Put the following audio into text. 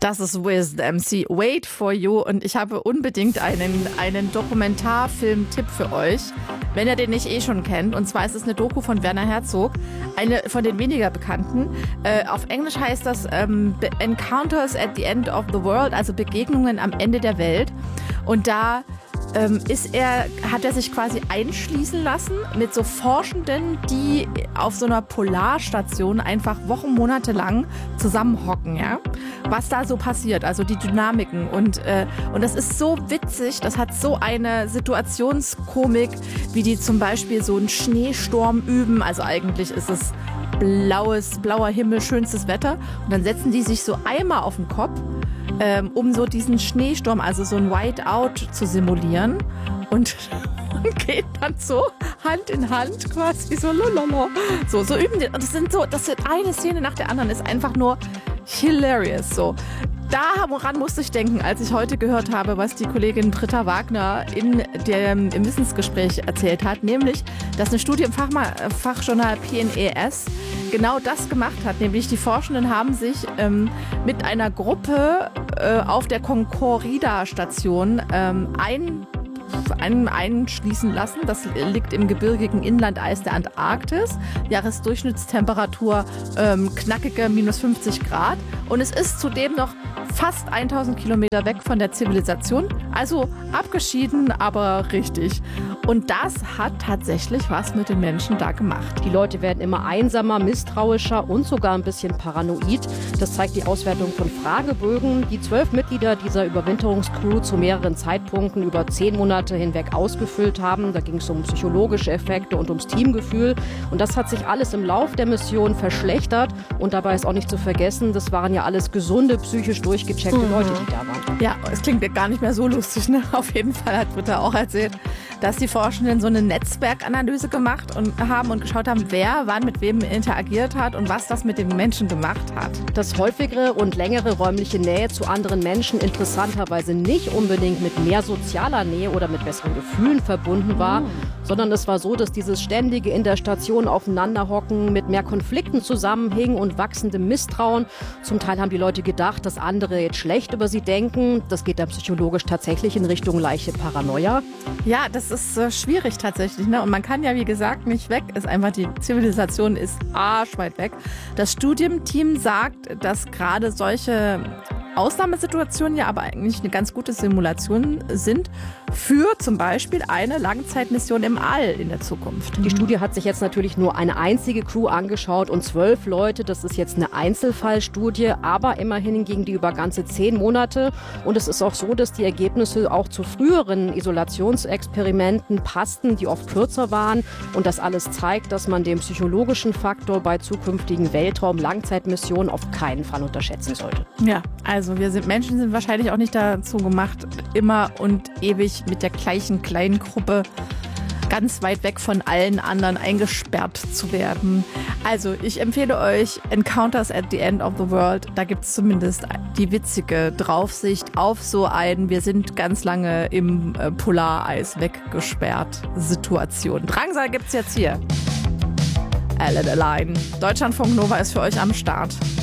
Das ist Wiz, the MC, Wait for You. Und ich habe unbedingt einen Dokumentarfilm-Tipp für euch, wenn ihr den nicht eh schon kennt. Und zwar ist es eine Doku von Werner Herzog, eine von den weniger bekannten. Auf Englisch heißt das Encounters at the End of the World, also Begegnungen am Ende der Welt. Und da hat er sich quasi einschließen lassen mit so Forschenden, die auf so einer Polarstation einfach Wochen, Monate lang zusammenhocken, ja? Was da so passiert, also die Dynamiken. Und das ist so witzig, das hat so eine Situationskomik, wie die zum Beispiel so einen Schneesturm üben. Also eigentlich ist es blauer Himmel, schönstes Wetter. Und dann setzen die sich so Eimer auf den Kopf, um so diesen Schneesturm, also so ein Whiteout zu simulieren und gehen dann so Hand in Hand quasi so lololo. So üben die. Und das sind eine Szene nach der anderen, ist einfach nur hilarious. So. Daran musste ich denken, als ich heute gehört habe, was die Kollegin Britta Wagner im Wissensgespräch erzählt hat, nämlich, dass eine Studie im Fachjournal PNAS genau das gemacht hat, nämlich die Forschenden haben sich mit einer Gruppe auf der Concordia-Station einschließen lassen. Das liegt im gebirgigen Inlandeis der Antarktis. Jahresdurchschnittstemperatur knackige minus 50 Grad. Und es ist zudem noch fast 1000 Kilometer weg von der Zivilisation. Also abgeschieden, aber richtig. Und das hat tatsächlich was mit den Menschen da gemacht. Die Leute werden immer einsamer, misstrauischer und sogar ein bisschen paranoid. Das zeigt die Auswertung von Fragebögen, die 12 Mitglieder dieser Überwinterungscrew zu mehreren Zeitpunkten über 10 Monate hinweg ausgefüllt haben. Da ging es um psychologische Effekte und ums Teamgefühl. Und das hat sich alles im Lauf der Mission verschlechtert. Und dabei ist auch nicht zu vergessen, das waren ja alles gesunde, psychisch durchgecheckte Leute, die da waren. Ja, es klingt ja gar nicht mehr so lustig, ne? Auf jeden Fall hat Britta auch erzählt, dass die Forschenden so eine Netzwerkanalyse gemacht haben und geschaut haben, wer wann mit wem interagiert hat und was das mit den Menschen gemacht hat. Dass häufigere und längere räumliche Nähe zu anderen Menschen interessanterweise nicht unbedingt mit mehr sozialer Nähe oder mit besseren Gefühlen verbunden war, sondern es war so, dass dieses ständige in der Station aufeinanderhocken mit mehr Konflikten zusammenhing und wachsendem Misstrauen. Zum Teil haben die Leute gedacht, dass andere jetzt schlecht über sie denken. Das geht dann psychologisch tatsächlich in Richtung leichte Paranoia. Ja, das ist schwierig tatsächlich, ne? Und man kann ja, wie gesagt, nicht weg. Ist einfach, die Zivilisation ist arschweit weg. Das Studienteam sagt, dass gerade solche Ausnahmesituationen ja aber eigentlich eine ganz gute Simulation sind für zum Beispiel eine Langzeitmission im All in der Zukunft. Die Studie hat sich jetzt natürlich nur eine einzige Crew angeschaut und 12 Leute. Das ist jetzt eine Einzelfallstudie, aber immerhin ging die über ganze 10 Monate. Und es ist auch so, dass die Ergebnisse auch zu früheren Isolationsexperimenten passten, die oft kürzer waren. Und das alles zeigt, dass man den psychologischen Faktor bei zukünftigen Weltraum-Langzeitmissionen auf keinen Fall unterschätzen sollte. Ja, also Menschen sind wahrscheinlich auch nicht dazu gemacht, immer und ewig mit der gleichen kleinen Gruppe ganz weit weg von allen anderen eingesperrt zu werden. Also ich empfehle euch Encounters at the End of the World. Da gibt es zumindest die witzige Draufsicht auf so ein wir sind ganz lange im Polareis weggesperrt Situation. Drangsal gibt's jetzt hier. Alan Allein. Deutschlandfunk Nova ist für euch am Start.